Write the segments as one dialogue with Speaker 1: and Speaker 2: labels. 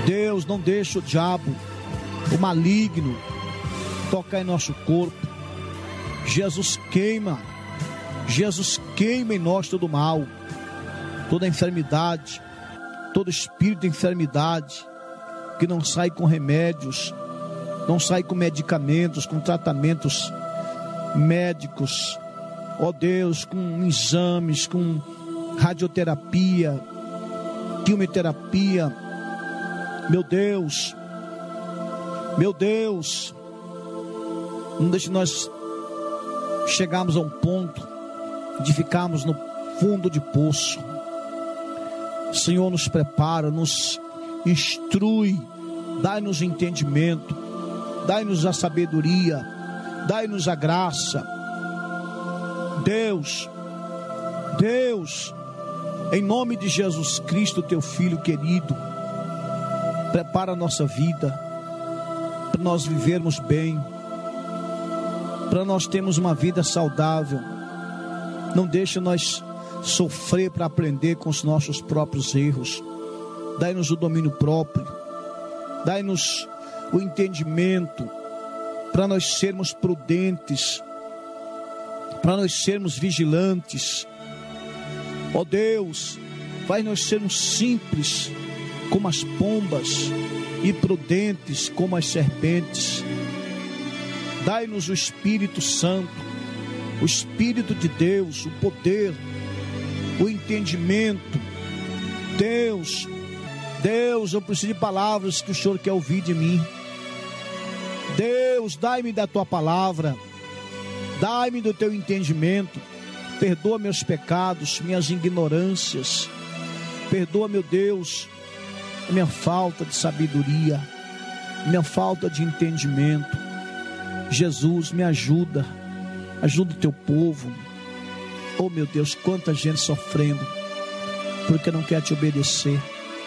Speaker 1: Deus, não deixa o diabo, o maligno, tocar em nosso corpo. Jesus queima em nós todo mal, toda enfermidade, todo espírito de enfermidade que não sai com remédios, não sai com medicamentos, com tratamentos médicos, ó Deus, com exames, com radioterapia, quimioterapia. Meu Deus, não deixe nós chegarmos a um ponto de ficarmos no fundo de poço. Senhor, nos prepara, nos instrui, dai-nos entendimento, dai-nos a sabedoria, dai-nos a graça. Deus, em nome de Jesus Cristo, teu Filho querido, prepara a nossa vida para nós vivermos bem, para nós termos uma vida saudável. Não deixa nós sofrer para aprender com os nossos próprios erros. Dai-nos o domínio próprio, dai-nos o entendimento para nós sermos prudentes, para nós sermos vigilantes. Ó Deus, faz nós sermos simples como as pombas e prudentes como as serpentes. Dai-nos o Espírito Santo, o Espírito de Deus, o poder, o entendimento. Deus, eu preciso de palavras que o Senhor quer ouvir de mim. Deus, dai-me da tua palavra, dai-me do teu entendimento. Perdoa meus pecados, minhas ignorâncias. Perdoa, meu Deus, a minha falta de sabedoria, minha falta de entendimento. Jesus, me ajuda, ajuda o teu povo. Oh meu Deus, quanta gente sofrendo porque não quer te obedecer.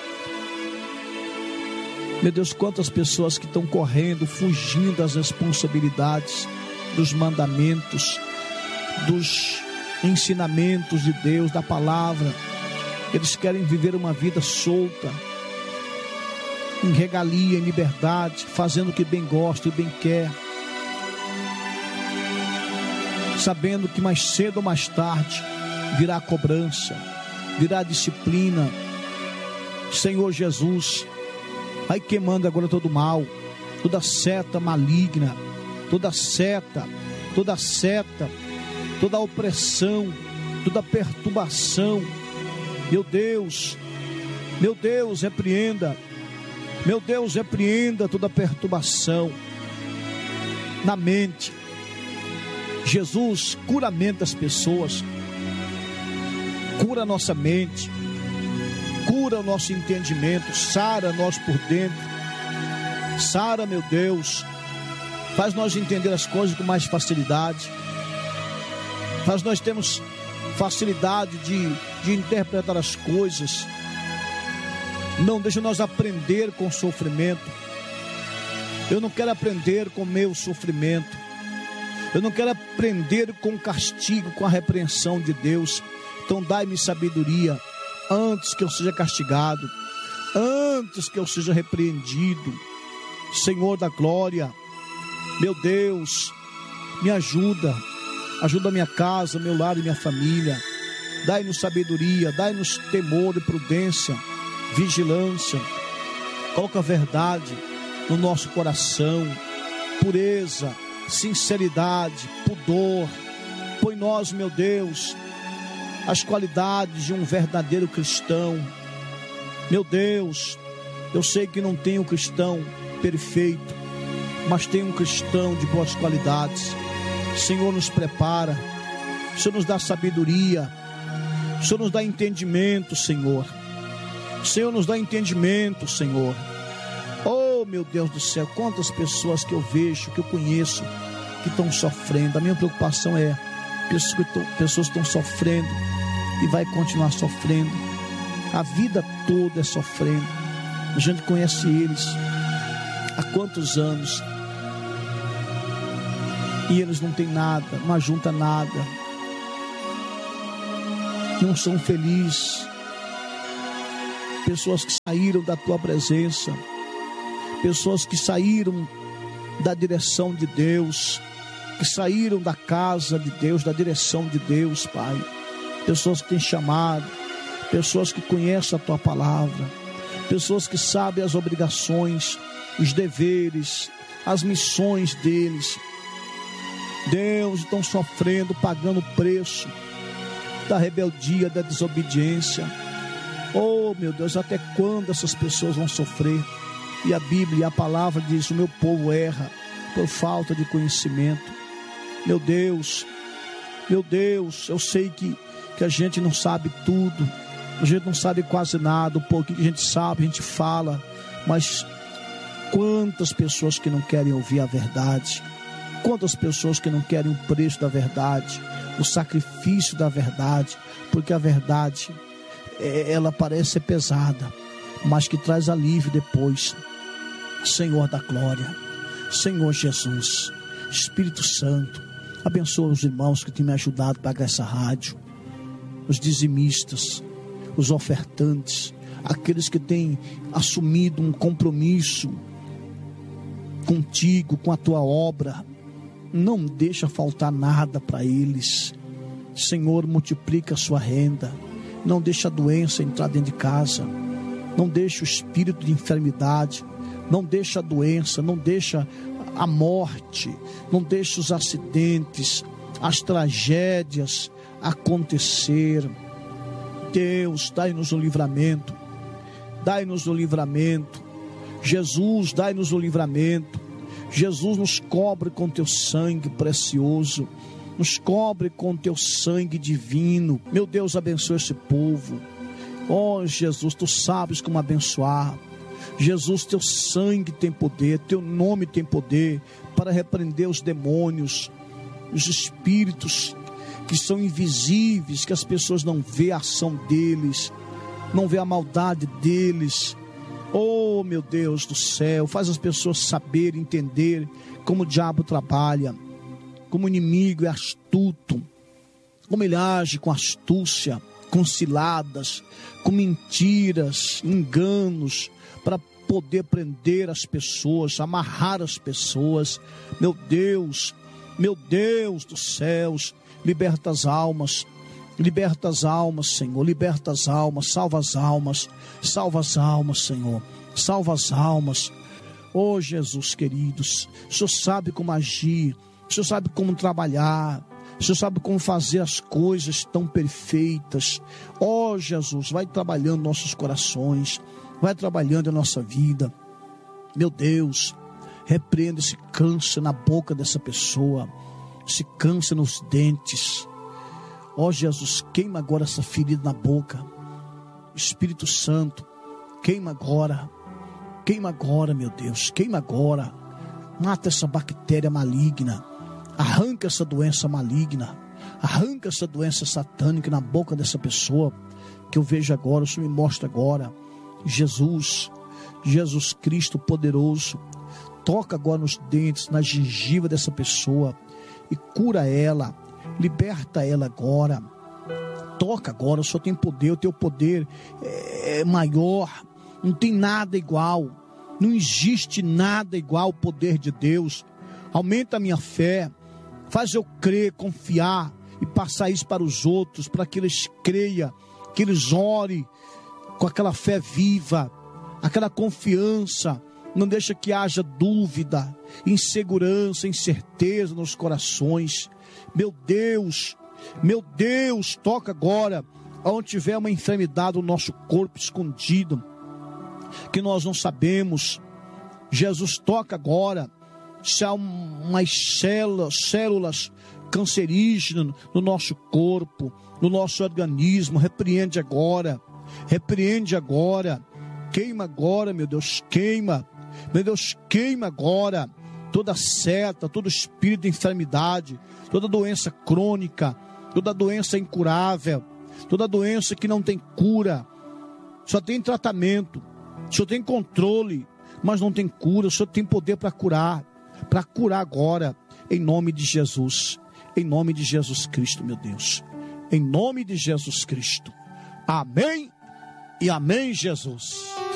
Speaker 1: Meu Deus, quantas pessoas que estão correndo, fugindo das responsabilidades, dos mandamentos, dos ensinamentos de Deus, da palavra. Eles querem viver uma vida solta, em regalia, em liberdade, fazendo o que bem gosta e bem quer, sabendo que mais cedo ou mais tarde virá a cobrança, virá a disciplina. Senhor Jesus, vai queimando agora todo o mal, toda seta maligna, toda seta, toda opressão, toda perturbação. Meu Deus, repreenda. Meu Deus, repreenda toda perturbação na mente. Jesus, cura a mente das pessoas, cura a nossa mente, cura o nosso entendimento, sara nós por dentro, sara, meu Deus, faz nós entender as coisas com mais facilidade, faz nós termos facilidade de interpretar as coisas. Não deixa nós aprender com o sofrimento. Eu não quero aprender com o meu sofrimento. Eu não quero aprender com o castigo, com a repreensão de Deus. Então dai-me sabedoria antes que eu seja castigado, antes que eu seja repreendido. Senhor da glória, meu Deus, me ajuda a minha casa, meu lar e minha família. Dai-nos sabedoria, dai-nos temor e prudência, vigilância. Coloca a verdade no nosso coração, pureza, sinceridade, pudor. Põe nós, meu Deus, as qualidades de um verdadeiro cristão. Meu Deus, eu sei que não tem um cristão perfeito, mas tem um cristão de boas qualidades. Senhor, nos prepara, Senhor, nos dá sabedoria, Senhor, nos dá entendimento, Senhor. Senhor, nos dá entendimento, Senhor. Oh, meu Deus do céu, quantas pessoas que eu vejo, que eu conheço, que estão sofrendo. A minha preocupação é pessoas que estão sofrendo e vai continuar sofrendo. A vida toda é sofrendo. A gente conhece eles há quantos anos e eles não têm nada, não ajuntam nada, não são felizes. pessoas que saíram da tua presença, pessoas que saíram da direção de Deus, que saíram da casa de Deus, da direção de Deus, Pai. Pessoas que têm chamado, pessoas que conhecem a tua palavra, pessoas que sabem as obrigações, os deveres, as missões deles. Deus, estão sofrendo, pagando o preço da rebeldia, da desobediência. Oh, meu Deus, até quando essas pessoas vão sofrer? E a Bíblia, a palavra diz: o meu povo erra por falta de conhecimento. Meu Deus, eu sei que a gente não sabe tudo, a gente não sabe quase nada, o pouquinho que a gente sabe, a gente fala, mas quantas pessoas que não querem ouvir a verdade, quantas pessoas que não querem o preço da verdade, o sacrifício da verdade, porque a verdade, ela parece ser pesada, mas que traz alívio depois. Senhor da glória, Senhor Jesus, Espírito Santo, abençoa os irmãos que têm me ajudado a pagar essa rádio, os dizimistas, os ofertantes, aqueles que têm assumido um compromisso contigo, com a tua obra. Não deixa faltar nada para eles. Senhor, multiplica a sua renda, não deixa a doença entrar dentro de casa, não deixa o espírito de enfermidade, não deixa a doença, não deixa a morte, não deixa os acidentes, as tragédias acontecer. Deus, dai-nos o livramento, dai-nos o livramento. Jesus, dai-nos o livramento. Jesus, nos cobre com teu sangue precioso, nos cobre com teu sangue divino. Meu Deus, abençoa esse povo. Oh Jesus, tu sabes como abençoar. Jesus, teu sangue tem poder, teu nome tem poder para repreender os demônios, os espíritos que são invisíveis, que as pessoas não vê a ação deles, não vê a maldade deles. Oh meu Deus do céu, faz as pessoas saberem, entender como o diabo trabalha, como o inimigo é astuto, como ele age com astúcia, com ciladas, com mentiras, enganos, para poder prender as pessoas, amarrar as pessoas. Meu Deus dos céus, liberta as almas, Senhor, liberta as almas, salva as almas, Senhor, salva as almas. Oh Jesus queridos, o Senhor sabe como agir, o Senhor sabe como trabalhar, o Senhor sabe como fazer as coisas tão perfeitas. Oh Jesus, vai trabalhando nossos corações, vai trabalhando a nossa vida. Meu Deus, repreenda esse câncer na boca dessa pessoa, esse câncer nos dentes. Ó Jesus, queima agora essa ferida na boca. Espírito Santo, queima agora, meu Deus, queima agora. Mata essa bactéria maligna, arranca essa doença maligna, arranca essa doença satânica na boca dessa pessoa, que eu vejo agora, o Senhor me mostra agora. Jesus Cristo poderoso, toca agora nos dentes, na gengiva dessa pessoa e cura ela, liberta ela agora. Toca agora, o Senhor tem poder, o teu poder é maior, não tem nada igual, não existe nada igual ao poder de Deus. Aumenta a minha fé, faz eu crer, confiar e passar isso para os outros, para que eles creiam, que eles orem com aquela fé viva, aquela confiança. Não deixa que haja dúvida, insegurança, incerteza nos corações. Meu Deus, toca agora onde tiver uma enfermidade no nosso corpo escondido, que nós não sabemos. Jesus, toca agora se há umas células cancerígenas no nosso corpo, no nosso organismo. Repreende agora, queima agora, meu Deus, queima agora toda seta, todo espírito de enfermidade, toda doença crônica, toda doença incurável, toda doença que não tem cura, só tem tratamento, só tem controle, mas não tem cura. O Senhor tem poder para curar agora, em nome de Jesus Cristo, meu Deus, em nome de Jesus Cristo. Amém e amém, Jesus.